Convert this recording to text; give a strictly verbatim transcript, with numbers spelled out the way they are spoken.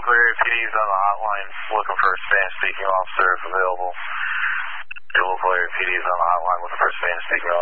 Area P D's on the hotline looking for a Spanish-speaking officer if available. Your local Area P D is on the hotline looking for a Spanish-speaking